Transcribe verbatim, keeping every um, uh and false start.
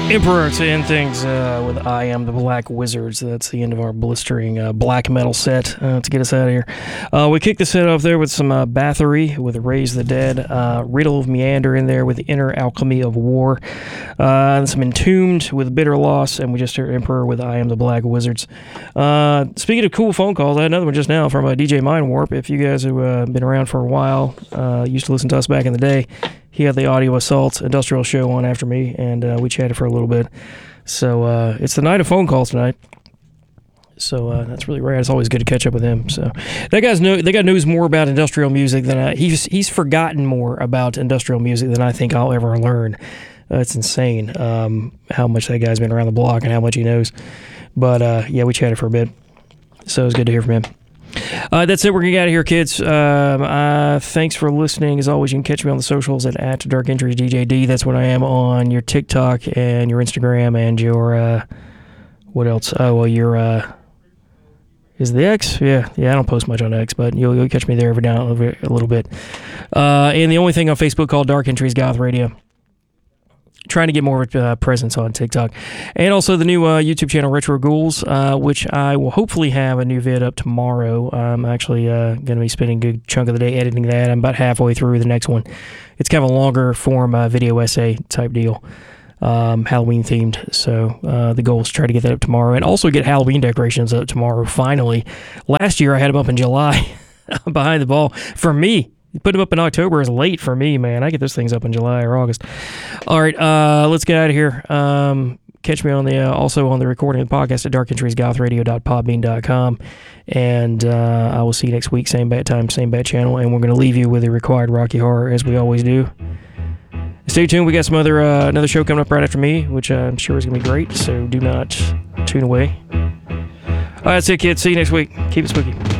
Emperor to end things uh, with I Am the Black Wizards. That's the end of our blistering uh, black metal set uh, to get us out of here. Uh, we kicked the set off there with some uh, Bathory with Raise the Dead, uh, Riddle of Meander in there with the Inner Alchemy of War, uh, and some Entombed with Bitter Loss, and we just heard Emperor with I Am the Black Wizards. Uh, speaking of cool phone calls, I had another one just now from uh, D J Mind Warp. If you guys have uh, been around for a while, uh, used to listen to us back in the day, he had the Audio Assault Industrial Show on after me, and uh, we chatted for a little bit. So uh, it's the night of phone calls tonight. So uh, that's really rad. It's always good to catch up with him. So that guy's know that guy knows more about industrial music than I. He's he's forgotten more about industrial music than I think I'll ever learn. Uh, it's insane um, how much that guy's been around the block and how much he knows. But uh, yeah, we chatted for a bit. So it was good to hear from him. Uh, that's it. We're going to get out of here, kids. Um, uh, thanks for listening. As always, you can catch me on the socials at, at Dark Entries D J D. That's what I am on your TikTok and your Instagram and your, uh, what else? Oh, well, your, uh, is the X? Yeah, yeah, I don't post much on X, but you'll, you'll catch me there every now and a little bit. Uh, and the only thing on Facebook called Dark Entries Goth Radio. Trying to get more of a uh, presence on TikTok. And also the new uh, YouTube channel, Retro Ghouls, uh, which I will hopefully have a new vid up tomorrow. I'm actually uh, going to be spending a good chunk of the day editing that. I'm about halfway through the next one. It's kind of a longer form uh, video essay type deal, um, Halloween themed. So uh, the goal is to try to get that up tomorrow and also get Halloween decorations up tomorrow, finally. Last year I had them up in July. I'm behind the ball. For me, put them up in October is late for me, man. I get those things up in July or August. All right, uh, let's get out of here. Um, catch me on the uh, also on the recording of the podcast at dark entries goth radio dot podbean dot com. And uh, I will see you next week, same bat time, same bat channel. And we're going to leave you with the required Rocky Horror, as we always do. Stay tuned. We got some other uh, another show coming up right after me, which I'm sure is going to be great. So do not tune away. All right, that's it, kids. See you next week. Keep it spooky.